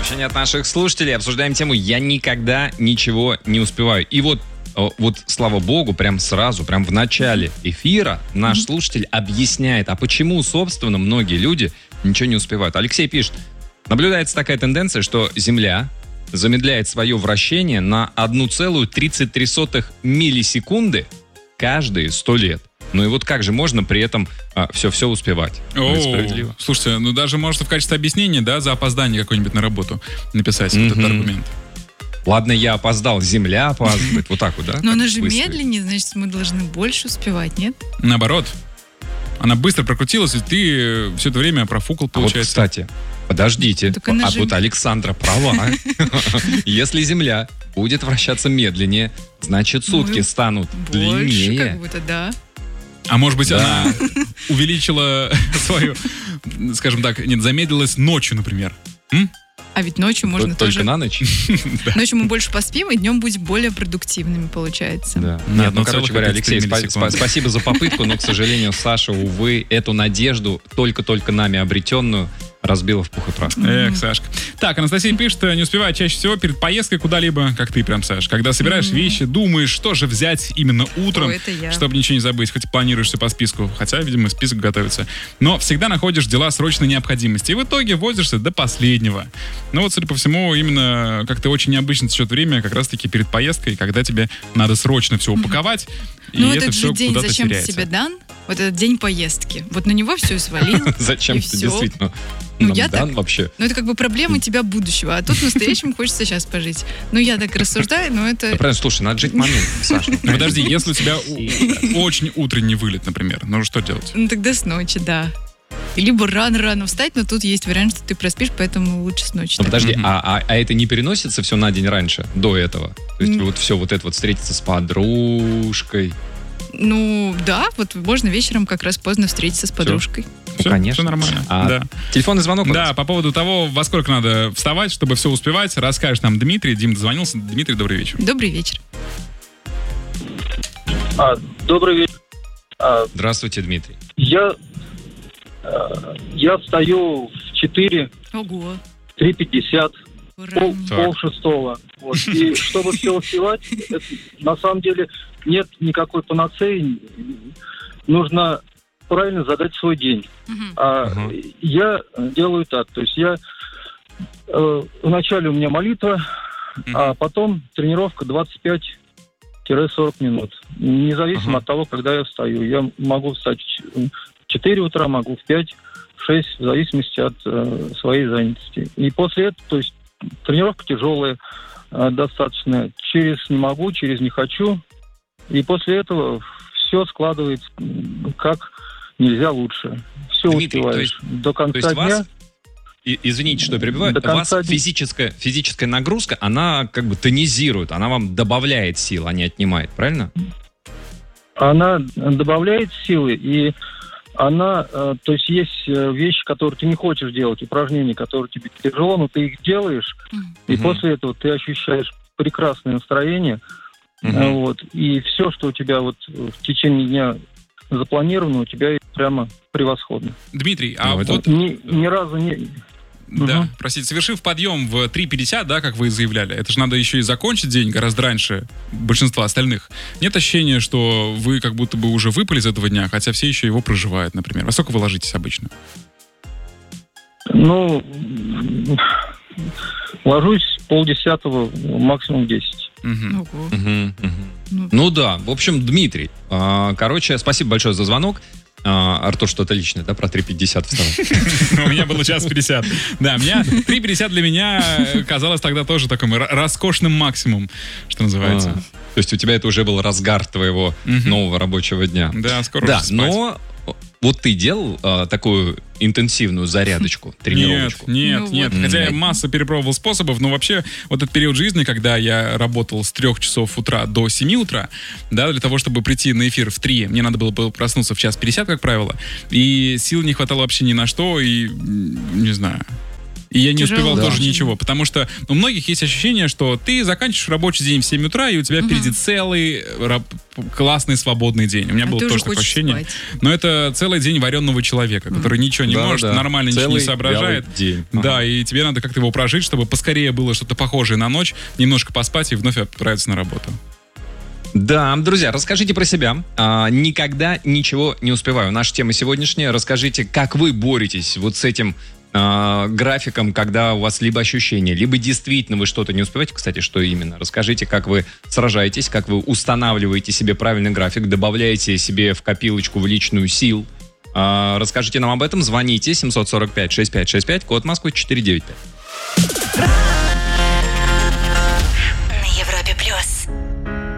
Сообщение от наших слушателей. Обсуждаем тему «Я никогда ничего не успеваю». И вот, слава богу, прям сразу, прям в начале эфира наш слушатель объясняет, а почему, собственно, многие люди ничего не успевают. Алексей пишет: наблюдается такая тенденция, что Земля замедляет свое вращение на 1,33 миллисекунды каждые 100 лет. Ну и вот как же можно при этом все успевать? Справедливо. Слушайте, даже может в качестве объяснения, да, за опоздание какое-нибудь на работу написать вот этот аргумент. Ладно, я опоздал, Земля опаздывает. Вот так вот, да? Но она же медленнее, значит, мы должны больше успевать, нет? Наоборот. Она быстро прокрутилась, и ты все это время профукал, получается. Вот, кстати, подождите. Тут Александра права. Если Земля будет вращаться медленнее, значит, сутки станут длиннее. Больше, как будто, да. А может быть, она увеличила свою, скажем так, замедлилась ночью, например. А ведь ночью можно тоже... Только на ночь? Ночью мы больше поспим, и днем будем более продуктивными, получается. Да. Нет, короче говоря, Алексей, спасибо за попытку, но, к сожалению, Саша, увы, эту надежду, только-только нами обретенную, разбила в пух и прах. Эх, Сашка. Так, Анастасия пишет: не успеваю чаще всего перед поездкой куда-либо, как ты прям, Саш. Когда собираешь вещи, думаешь, что же взять именно утром, чтобы ничего не забыть, хоть планируешь все по списку. Хотя, видимо, список готовится. Но всегда находишь дела срочной необходимости. И в итоге возишься до последнего. Ну вот, судя по всему, именно как-то очень необычно течет время, как раз-таки перед поездкой, когда тебе надо срочно все упаковать, и это все день куда-то зачем теряется. тебе дан? Вот этот день поездки. Вот на него все свалил. Зачем ты действительно дан вообще? Ну, это как бы проблемы тебя будущего. А тут в настоящем хочется сейчас пожить. Ну, я так рассуждаю, но это... Правильно, слушай, надо жить момент, Саша. Подожди, если у тебя очень утренний вылет, например, ну что делать? Ну, тогда с ночи, да. Либо рано-рано встать, но тут есть вариант, что ты проспишь, поэтому лучше с ночи. Ну, подожди, а это не переносится все на день раньше, до этого? То есть вот все вот это вот встретиться с подружкой... Ну, да, вот можно вечером как раз поздно встретиться с подружкой. Все, конечно. Все нормально. Да. Телефонный звонок. Да, по поводу того, во сколько надо вставать, чтобы все успевать, расскажешь нам Дмитрий. Дим дозвонился. Дмитрий, добрый вечер. Добрый вечер. Добрый вечер. Здравствуйте, Дмитрий. Я встаю в 4. Ого. 3:50. Пол-шестого. Вот. И чтобы все успевать, на самом деле нет никакой панацеи. Нужно правильно задать свой день. Я делаю так. То есть вначале у меня молитва, а потом тренировка 25-40 минут. Независимо от того, когда я встаю. Я могу встать в 4 утра, могу в 5, в 6, в зависимости от своей занятости. И после этого, то есть тренировка тяжелая достаточно. Через не могу, через не хочу. И после этого все складывается как нельзя лучше. Все Дмитрий, успеваешь до конца дня. Извините, что я перебиваю. Вас физическая нагрузка, она как бы тонизирует, она вам добавляет сил, а не отнимает, правильно? Она добавляет силы, и она, то есть есть вещи, которые ты не хочешь делать, упражнения, которые тебе тяжело, но ты их делаешь, и после этого ты ощущаешь прекрасное настроение, вот, и все, что у тебя вот в течение дня запланировано, у тебя прямо превосходно. Дмитрий, а вот... Ни разу не... Да, простите, совершив подъем в 3:50, да, как вы и заявляли, это же надо еще и закончить день гораздо раньше большинства остальных. Нет ощущения, что вы как будто бы уже выпали из этого дня, хотя все еще его проживают, например? Во сколько вы ложитесь обычно? Ну, ложусь 9:30, максимум 10. Ну да, в общем, Дмитрий, короче, спасибо большое за звонок. Артур, что-то личное, да, про 3:50 встал? У меня было 1:50. Да, 3:50 для меня казалось тогда тоже таким роскошным максимум, что называется. То есть у тебя это уже был разгар твоего нового рабочего дня. Да, скоро уже спать. Но вот ты делал такую интенсивную зарядочку, тренировочку? Нет. Хотя я массу перепробовал способов, но вообще вот этот период жизни, когда я работал с 3 часов утра до 7 утра, да, для того, чтобы прийти на эфир в 3, мне надо было проснуться в 1:50, как правило, и сил не хватало вообще ни на что, и не знаю. И я не успевал тоже ничего, потому что у многих есть ощущение, что ты заканчиваешь рабочий день в 7 утра, и у тебя впереди целый классный свободный день. У меня было тоже такое ощущение. Но это целый день вареного человека, который ничего не может, нормально ничего не соображает. Да, и тебе надо как-то его прожить, чтобы поскорее было что-то похожее на ночь, немножко поспать и вновь отправиться на работу. Да, друзья, расскажите про себя. Никогда ничего не успеваю. Наша тема сегодняшняя. Расскажите, как вы боретесь вот с этим графиком, когда у вас либо ощущение, либо действительно вы что-то не успеваете. Кстати, что именно? Расскажите, как вы сражаетесь, как вы устанавливаете себе правильный график, добавляете себе в копилочку, в личную сил. Расскажите нам об этом. Звоните 745-6565, код Москвы 495.